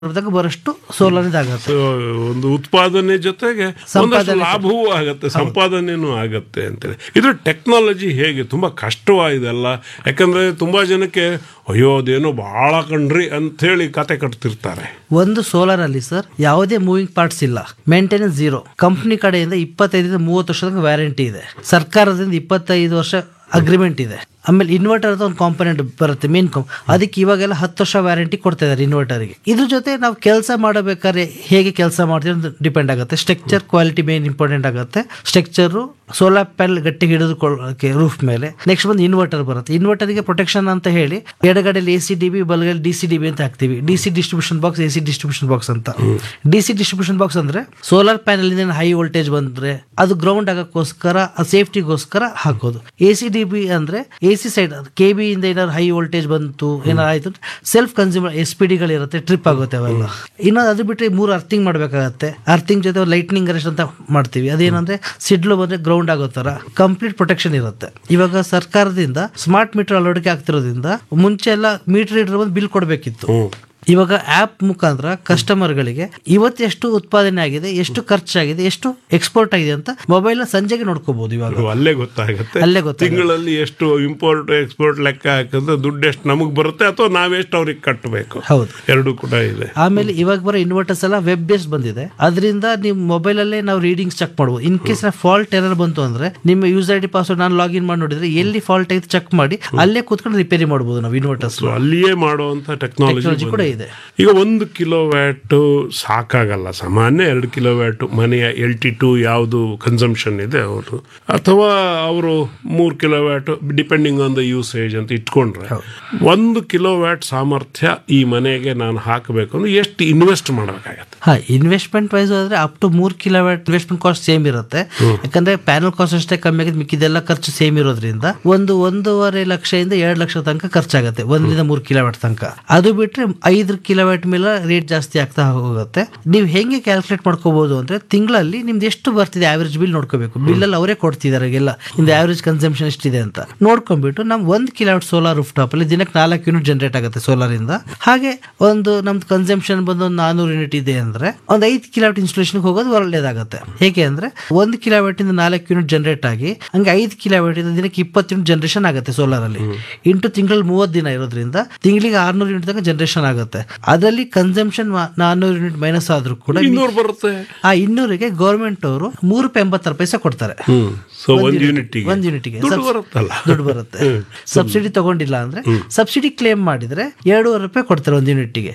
ಬರಷ್ಟು solar ಇದಾಗುತ್ತೆ. ಒಂದು ಉತ್ಪಾದನೆ ಜೊತೆಗೆ ಒಂದಷ್ಟು ಲಾಭವೂ ಆಗತ್ತೆ, ಸಂಪಾದನೆನೂ ಆಗತ್ತೆ ಅಂತೇಳಿ. ಇದು ಟೆಕ್ನಾಲಜಿ ಹೇಗೆ ತುಂಬಾ ಕಷ್ಟವಾಯಿದೆಲ್ಲ, ಯಾಕಂದ್ರೆ ತುಂಬಾ ಜನಕ್ಕೆ ಅಯ್ಯೋ ಅದೇನೋ ಬಹಳ ಕಣ್ರಿ ಅಂತ ಹೇಳಿ ಕತೆ ಕಟ್ತಿರ್ತಾರೆ. ಒಂದು ಸೋಲಾರ್ ಅಲ್ಲಿ ಸರ್ ಯಾವುದೇ ಮೂವಿಂಗ್ ಪಾರ್ಟ್ಸ್ ಇಲ್ಲ, ಮೇಂಟೆನೆನ್ಸ್ ಝೀರೋ. ಕಂಪ್ನಿ ಕಡೆಯಿಂದ 25-30 ವರ್ಷದ ವ್ಯಾರಂಟಿ ಇದೆ, ಸರ್ಕಾರದಿಂದ 25 ವರ್ಷ ಅಗ್ರಿಮೆಂಟ್ ಇದೆ. ಆಮೇಲೆ ಇನ್ವರ್ಟರ್ ಅಂತ ಒಂದು ಕಾಂಪೊನೆಂಟ್ ಬರುತ್ತೆ ಮೇನ್ ಅದಕ್ಕೆ ಇವಾಗೆಲ್ಲ 10 ವರ್ಷ ವ್ಯಾರಂಟಿ ಕೊಡ್ತಾ ಇದ್ದಾರೆ ಇನ್ವರ್ಟರ್ಗೆ. ಇದ್ರ ಜೊತೆ ನಾವು ಕೆಲಸ ಮಾಡಬೇಕಾದ್ರೆ ಹೇಗೆ ಕೆಲಸ ಮಾಡ್ತೀವಿ ಅಂತ ಡಿಪೆಂಡ್ ಆಗುತ್ತೆ. ಸ್ಟ್ರಕ್ಚರ್ ಕ್ವಾಲಿಟಿ ಮೇನ್ ಇಂಪಾರ್ಟೆಂಟ್ ಆಗುತ್ತೆ. ಸ್ಟ್ರಕ್ಚರು ಸೋಲಾರ್ ಪ್ಯಾನಲ್ ಗಟ್ಟಿಗೆ ಹಿಡಿದುಕೊಳ್ಳೋಕೆ ರೂಫ್ ಮೇಲೆ. ನೆಕ್ಸ್ಟ್ ಬಂದು ಇನ್ವರ್ಟರ್ ಬರುತ್ತೆ. ಇನ್ವರ್ಟರ್ಗೆ ಪ್ರೊಟೆಕ್ಷನ್ ಅಂತ ಹೇಳಿ ಎಡಗಡೆಯಲ್ಲಿ ACDB, ಬಲಗಡೆ DCDB ಅಂತ ಹಾಕ್ತಿವಿ. DC distribution box, AC distribution box ಅಂತ. DC ಡಿಸ್ಟ್ರಿಬ್ಯೂಷನ್ ಬಾಕ್ಸ್ ಅಂದ್ರೆ ಸೋಲಾರ್ ಪ್ಯಾನಲ್ ಇಂದ ಹೈ ವೋಲ್ಟೇಜ್ ಬಂದ್ರೆ ಅದು ಗ್ರೌಂಡ್ ಆಗಕ್ಕೋಸ್ಕರ, ಸೇಫ್ಟಿಗೋಸ್ಕರ ಹಾಕೋದು. ACDB ಅಂದ್ರೆ AC ಸೈಡ್ KB ಇಂದ ಏನಾದ್ರು ಹೈ ವೋಲ್ಟೇಜ್ ಬಂತು ಏನಾರು ಆಯ್ತು ಸೆಲ್ಫ್ ಕನ್ಸ್ಯೂಮರ್ SPD ಗಳಿರುತ್ತೆ, ಟ್ರಿಪ್ ಆಗುತ್ತೆ ಅವೆಲ್ಲ. ಇನ್ನೊಂದು ಅದು ಬಿಟ್ಟರೆ 3 ಅರ್ಥಿಂಗ್ ಮಾಡ್ಬೇಕಾಗತ್ತೆ. ಅರ್ಥಿಂಗ್ ಜೊತೆ ಲೈಟ್ನಿಂಗ್ ಅರೆಸ್ಟ್ ಅಂತ ಮಾಡ್ತೀವಿ. ಅದೇನಂದ್ರೆ ಸಿಡ್ಲು ಬಂದ್ರೆ ಗ್ರೌಂಡ್ ಆಗೋ ತರ ಕಂಪ್ಲೀಟ್ ಪ್ರೊಟೆಕ್ಷನ್ ಇರುತ್ತೆ. ಇವಾಗ ಸರ್ಕಾರದಿಂದ ಸ್ಮಾರ್ಟ್ ಮೀಟರ್ ಅಳವಡಿಕೆ ಆಗ್ತಿರೋದ್ರಿಂದ ಮುಂಚೆ ಎಲ್ಲ ಮೀಟರ್ ರೀಡರ್ ಬಂದು ಬಿಲ್ ಕೊಡಬೇಕಿತ್ತು. ಇವಾಗ ಆಪ್ ಮುಖಾಂತರ ಕಸ್ಟಮರ್ ಗಳಿಗೆ ಇವತ್ತು ಎಷ್ಟು ಉತ್ಪಾದನೆ ಆಗಿದೆ, ಎಷ್ಟು ಖರ್ಚಾಗಿದೆ, ಎಷ್ಟು ಎಕ್ಸ್ಪೋರ್ಟ್ ಆಗಿದೆ ಅಂತ ಮೊಬೈಲ್ ಸಂಜೆಗೆ ನೋಡ್ಕೋಬಹುದು. ಇವಾಗ ಅಲ್ಲೇ ಗೊತ್ತಾಗುತ್ತೆ. ತಿಂಗಳಲ್ಲಿ ಎಷ್ಟು ಇಂಪೋರ್ಟ್ ಎಕ್ಸ್ಪೋರ್ಟ್ ಲೆಕ್ಕ ಹಾಕಿದ್ರೆ ದುಡ್ಡು ಎಷ್ಟು ನಮಗ್ ಬರುತ್ತೆ ಅಥವಾ ನಾವೆಷ್ಟು ಅವ್ರಿಗೆ ಕಟ್ಟಬೇಕು. ಹೌದು, ಎರಡು ಕೂಡ ಇದೆ. ಆಮೇಲೆ ಇವಾಗ ಬರೋ ಇನ್ವರ್ಟರ್ಸ್ ಎಲ್ಲ ವೆಬ್ ಬೇಸ್ಡ್ ಬಂದಿದೆ. ಅದರಿಂದ ನಿಮ್ ಮೊಬೈಲ್ ಅಲ್ಲೇ ನಾವು ರೀಡಿಂಗ್ಸ್ ಚೆಕ್ ಮಾಡಬಹುದು. ಇನ್ ಕೇಸ್ ಫಾಲ್ಟ್ ಎರರ್ ಬಂತು ಅಂದ್ರೆ ನಿಮ್ಮ ಯೂಸರ್ ID ಪಾಸ್ವರ್ಡ್ ನಾನು ಲಾಗಿನ್ ಮಾಡಿ ನೋಡಿದ್ರೆ ಎಲ್ಲಿ ಫಾಲ್ಟ್ ಆಯ್ತು ಚೆಕ್ ಮಾಡಿ ಅಲ್ಲೇ ಕೂತ್ಕೊಂಡು ರಿಪೇರಿ ಮಾಡಬಹುದು ನಾವು ಇನ್ವರ್ಟರ್ಸ್. ಅಲ್ಲಿಯೇ ಮಾಡುವಂತ ಟೆಕ್ನಾಲಜಿ ಕೂಡ ಇದೆ. ಈಗ 1 ಕಿಲೋವ್ಯಾಟ್ ಸಾಕಾಗಲ್ಲ. ಸಾಮಾನ್ಯ 2 ಕಿಲೋವ್ಯಾಟ್ ಮನೆಯ LT2 ಯಾವುದು ಕನ್ಸಂಪ್ಷನ್ ಇದೆ ಅವರು, ಅಥವಾ ಅವರು 3 kilowatt depending on the usage ಅಂತ ಇಟ್ಕೊಂಡ್ರೆ 1 ಕಿಲೋವ್ಯಾಟ್ ಸಾಮರ್ಥ್ಯ ಈ ಮನೆಗೆ ನಾನು ಹಾಕಬೇಕು ಅಂದ್ರೆ ಎಷ್ಟು ಇನ್ವೆಸ್ಟ್ ಮಾಡಬೇಕಾಗತ್ತೆ? ಇನ್ವೆಸ್ಟ್ಮೆಂಟ್ ವೈಸ್ ಆದ್ರೆ up to 3 kilowatt investment cost same ಇರುತ್ತೆ. ಯಾಕಂದ್ರೆ ಪ್ಯಾನಲ್ ಕಾಸ್ಟ್ ಅಷ್ಟೇ ಕಮ್ಮಿ ಆಗಿದೆ, ಮಿಕ್ಕಿದೆಲ್ಲ ಖರ್ಚು ಸೇಮ್ ಇರೋದ್ರಿಂದ 1.5 ಲಕ್ಷದಿಂದ 2 ಲಕ್ಷ ತನಕ ಖರ್ಚಾಗುತ್ತೆ 1ರಿಂದ 3 ಕಿಲೋವ್ಯಾಟ್ ತನಕ. ಅದು ಬಿಟ್ರೆ 5 ಕಿಲೋವ್ಯಾಟ್ ಮೇಲೆ ರೇಟ್ ಜಾಸ್ತಿ ಆಗ್ತಾ ಹೋಗುತ್ತೆ. ನೀವು ಹೆಂಗೆ ಕ್ಯಾಲ್ಕುಲೇಟ್ ಮಾಡ್ಕೋಬಹುದು ಅಂದ್ರೆ ತಿಂಗಳಲ್ಲಿ ನಿಮ್ದು ಎಷ್ಟು ಬರ್ತಿದೆ ಆವರೇಜ್ ಬಿಲ್ ನೋಡ್ಕೋಬೇಕು. ಬಿಲ್ ಅಲ್ಲಿ ಅವರೇ ಕೊಡ್ತಿದ್ದಾರೆ ಎಲ್ಲ ನಿಮ್ದು ಆವರೇಜ್ ಕನ್ಸಂಪ್ಷನ್ ಎಷ್ಟಿದೆ ಅಂತ ನೋಡ್ಕೊಂಡ್ಬಿಟ್ಟು ನಮ್ 1 ಕಿಲೋವ್ಯಾಟ್ ಸೋಲಾರ್ ರೂಫ್ ಟಾಪ್ ಅಲ್ಲಿ ದಿನಕ್ಕೆ 4 ಯೂನಿಟ್ ಜನರೇಟ್ ಆಗುತ್ತೆ ಸೋಲಾರ್ ಇಂದ. ಹಾಗೆ ಒಂದು ನಮ್ದು ಕನ್ಸಂಪ್ಷನ್ ಬಂದು 400 ಯೂನಿಟ್ ಇದೆ ಅಂದ್ರೆ ಒಂದು 5 ಕಿಲೋವ್ಯಾಟ್ ಇನ್ಸ್ಟಾಲೇಷನ್ ಹೋಗೋದು ಒಳ್ಳೆಯದಾಗುತ್ತೆ. ಹೇಗೆ ಅಂದ್ರೆ 1 ಕಿಲೋವ್ಯಾಟ್ ಇಂದ 4 ಯೂನಿಟ್ ಜನರೇಟ್ ಆಗಿ ಹಂಗೆ 5 ಕಿಲೋವ್ಯಾಟ್ ಇಂದ ದಿನಕ್ಕೆ 20 ಯೂನಿಟ್ ಜನರೇಷನ್ ಆಗುತ್ತೆ ಸೋಲಾರ್ ಅಲ್ಲಿ. ಇಂಟು ತಿಂಗಳಲ್ಲಿ 30 ದಿನ ಇರೋದ್ರಿಂದ ತಿಂಗಳಿಗೆ 600 ಯೂನಿಟ್ ತನಕ ಜನರೇಷನ್ ಆಗುತ್ತೆ. ಅದರಲ್ಲಿ ಕನ್ಸಂಪ್ಷನ್ 400 ಯೂನಿಟ್ ಮೈನಸ್ ಆದ್ರೂ ಕೂಡ 200 ಬರುತ್ತೆ. ಆ 200ಗೆ ಗವರ್ಮೆಂಟ್ ಅವರು ₹3.80 ಕೊಡ್ತಾರೆ. ಒಂದು ಯೂನಿಟ್ಗೆ ದುಡ್ಡು ಬರುತ್ತೆ. ಸಬ್ಸಿಡಿ ತಗೊಂಡಿಲ್ಲ ಅಂದ್ರೆ ಸಬ್ಸಿಡಿ ಕ್ಲೇಮ್ ಮಾಡಿದ್ರೆ ₹2.5 ಕೊಡ್ತಾರೆ ಒಂದು ಯೂನಿಟ್ಗೆ.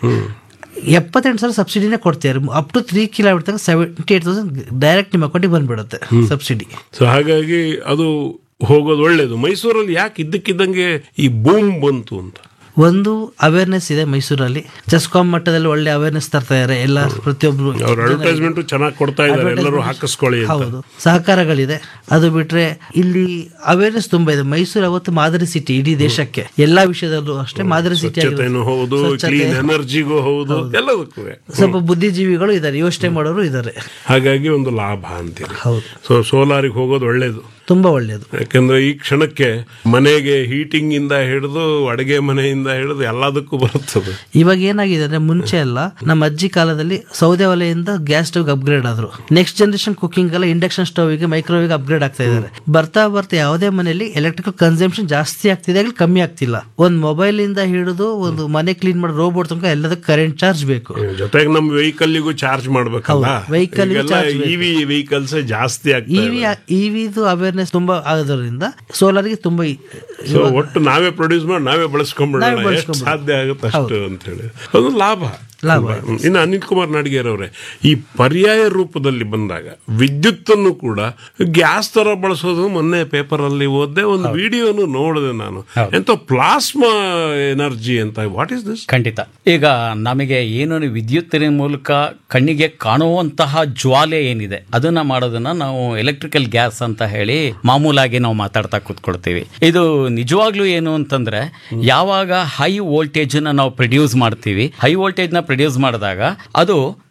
78,000 ಸಬ್ಸಿಡಿನೇ ಕೊಡ್ತಾರೆ. ಅಪ್ ಟು 3 ಕಿಲೋಮೀಟರ್ ತನಕ 78,000 ಡೈರೆಕ್ಟ್ ನಿಮ್ಮ ಅಕೌಂಟಿಗೆ ಬಂದ್ಬಿಡುತ್ತೆ ಸಬ್ಸಿಡಿ. ಸೊ ಹಾಗಾಗಿ ಅದು ಹೋಗೋದು ಒಳ್ಳೇದು. ಮೈಸೂರಲ್ಲಿ ಯಾಕೆ ಇದ್ದಕ್ಕಿದ್ದಂಗೆ ಈ ಬೂಮ್ ಬಂತು ಅಂತ ಒಂದು ಅವೇರ್ನೆಸ್ ಇದೆ ಮೈಸೂರಲ್ಲಿ. ಚೆಸ್ಕಾಂ ಮಟ್ಟದಲ್ಲಿ ಒಳ್ಳೆ ಅವೇರ್ನೆಸ್ ತರ್ತಾ ಇದ್ದಾರೆ ಎಲ್ಲ, ಪ್ರತಿಯೊಬ್ರು ಅಡ್ವರ್ಟೈಸ್ಮೆಂಟ್ ಚೆನ್ನಾಗಿ ಕೊಡ್ತಾ ಇದ್ದಾರೆ, ಎಲ್ಲರೂ ಹಾಕಿಸ್ಕೊಳ್ಳಿ. ಹೌದು, ಸಹಕಾರಗಳಿದೆ. ಅದು ಬಿಟ್ರೆ ಇಲ್ಲಿ ಅವೇರ್ನೆಸ್ ತುಂಬಾ ಇದೆ. ಮೈಸೂರು ಅವತ್ತು ಮಾದರಿ ಸಿಟಿ ಇಡೀ ದೇಶಕ್ಕೆ ಎಲ್ಲಾ ವಿಷಯದಲ್ಲೂ ಅಷ್ಟೇ ಮಾದರಿ ಸಿಟಿ ಹೌದು, ಕ್ಲೀನ್ ಎನರ್ಜಿಗೂ ಹೌದು, ಎಲ್ಲದಕ್ಕೂ ಸ್ವಲ್ಪ ಬುದ್ಧಿಜೀವಿಗಳು ಇದ್ದಾರೆ, ಯೋಚನೆ ಮಾಡೋರು ಇದ್ದಾರೆ. ಹಾಗಾಗಿ ಒಂದು ಲಾಭ ಅಂತೀರಿ. ಹೌದು, ಸೊ ಸೋಲಾರಿಗೆ ಹೋಗೋದು ಒಳ್ಳೇದು, ತುಂಬಾ ಒಳ್ಳೇದು. ಯಾಕಂದ್ರೆ ಈ ಕ್ಷಣಕ್ಕೆ ಮನೆಗೆ ಹೀಟಿಂಗ್ ಇಂದ ಹಿಡಿದು ಅಡುಗೆ ಮನೆಯಿಂದ ಹಿಡಿದು ಎಲ್ಲದಕ್ಕೂ ಬರುತ್ತದೆ. ಇವಾಗ ಏನಾಗಿದೆ ಅಂದ್ರೆ ಮುಂಚೆ ಎಲ್ಲ ನಮ್ಮ ಅಜ್ಜಿ ಕಾಲದಲ್ಲಿ ಸೌದೆ ಒಲೆಯಿಂದ ಗ್ಯಾಸ್ ಸ್ಟವ್ ಅಪ್ಗ್ರೇಡ್ ಆದ್ರು. ನೆಕ್ಸ್ಟ್ ಜನರೇಷನ್ ಕುಕಿಂಗ್ ಎಲ್ಲ ಇಂಡಕ್ಷನ್ ಸ್ಟವ್ ಗೆ, ಮೈಕ್ರೋವೇವ್ ಅಪ್ಗ್ರೇಡ್ ಆಗ್ತಾ ಇದ್ದಾರೆ. ಬರ್ತಾ ಯಾವುದೇ ಮನೆಯಲ್ಲಿ ಎಲೆಕ್ಟ್ರಿಕಲ್ ಕನ್ಸಂಪ್ಷನ್ ಜಾಸ್ತಿ ಆಗ್ತಿದೆ, ಕಮ್ಮಿ ಆಗ್ತಿಲ್ಲ. ಒಂದು ಮೊಬೈಲ್ ಇಂದ ಹಿಡಿದು ಒಂದು ಮನೆ ಕ್ಲೀನ್ ಮಾಡೋ ರೋಬೋಟ್ ತನಕ ಎಲ್ಲದಕ್ಕೂ ಕರೆಂಟ್ ಚಾರ್ಜ್ ಬೇಕು. ಜೊತೆಗೆ ನಮ್ಮ ವೆಹಿಕಲ್ಗೂ ಚಾರ್ಜ್ ಮಾಡ್ಬೇಕಲ್ಲ. ವೆಹಿಕಲ್ ಇವಿ ವೆಹಿಕಲ್ಸ್ ಜಾಸ್ತಿ ಆಗ್ತದೆ. ಇವಿದು ಅವೇರ್ನೆಸ್ ತುಂಬಾ ಆಗೋದ್ರಿಂದ ಸೋಲಾರ್ಗೆ ತುಂಬಾ ಒಟ್ಟು ನಾವೇ ಪ್ರೊಡ್ಯೂಸ್ ಮಾಡಿ ನಾವೇ ಬಳಸ್ಕೊಂಡ್ಬಿಡೋಣ, ಎಷ್ಟು ಸಾಧ್ಯ ಆಗುತ್ತೆ ಅಷ್ಟು ಅಂತ ಹೇಳಿ ಅದು ಲಾಭ. ಇನ್ನು ಅನಿಲ್ ಕುಮಾರ್ ನಾಡಿಗೇರ್ ಅವರೇ, ಈ ಪರ್ಯಾಯ ರೂಪದಲ್ಲಿ ಬಂದಾಗ ವಿದ್ಯುತ್ತನ್ನು ಕೂಡ ಗ್ಯಾಸ್ ತರ ಬಳಸೋದು ಮೊನ್ನೆ ಪೇಪರ್ ಅಲ್ಲಿ ಓದ್ದೆ, ಒಂದು ವಿಡಿಯೋನು ನೋಡಿದೆ ನಾನು. ಎಂತ ಪ್ಲಾಸ್ಮಾ ಎನರ್ಜಿ ಅಂತ, ವಾಟ್ ಇಸ್ ದಿಸ್? ಖಂಡಿತ. ಈಗ ನಮಗೆ ಏನು ವಿದ್ಯುತ್ತಿನ ಮೂಲಕ ಕಣ್ಣಿಗೆ ಕಾಣುವಂತಹ ಜ್ವಾಲೆ ಏನಿದೆ ಅದನ್ನ ಮಾಡೋದನ್ನ ನಾವು ಎಲೆಕ್ಟ್ರಿಕಲ್ ಗ್ಯಾಸ್ ಅಂತ ಹೇಳಿ ಮಾಮೂಲಾಗಿ ನಾವು ಮಾತಾಡ್ತಾ ಕೂತ್ಕೊಳ್ತೀವಿ. ಇದು ನಿಜವಾಗ್ಲೂ ಏನು ಅಂತಂದ್ರೆ, ಯಾವಾಗ ಹೈ ವೋಲ್ಟೇಜ್ ನಾವು ಪ್ರೊಡ್ಯೂಸ್ ಮಾಡ್ತೀವಿ, ಹೈ ವೋಲ್ಟೇಜ್ ನ ಪ್ರೊಡ್ಯೂಸ್ ಮಾಡಿದಾಗ ಅದು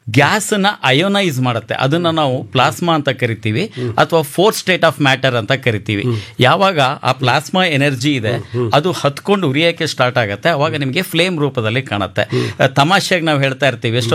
ಗ್ಯಾಸ್ ನ ಅಯೋನೈಸ್ ಮಾಡುತ್ತೆ. ಅದನ್ನ ನಾವು ಪ್ಲಾಸ್ಮಾ ಅಂತ ಕರಿತೀವಿ ಅಥವಾ ಫೋರ್ತ್ ಸ್ಟೇಟ್ ಆಫ್ ಮ್ಯಾಟರ್ ಅಂತ ಕರಿತೀವಿ. ಯಾವಾಗ ಆ ಪ್ಲಾಸ್ಮಾ ಎನರ್ಜಿ ಇದೆ ಅದು ಹತ್ಕೊಂಡು ಉರಿಯಕ್ಕೆ ಸ್ಟಾರ್ಟ್ ಆಗುತ್ತೆ, ಅವಾಗ ನಿಮಗೆ ಫ್ಲೇಮ್ ರೂಪದಲ್ಲಿ ಕಾಣುತ್ತೆ. ತಮಾಷೆಗೆ ನಾವು ಹೇಳ್ತಾ ಇರ್ತೀವಿ,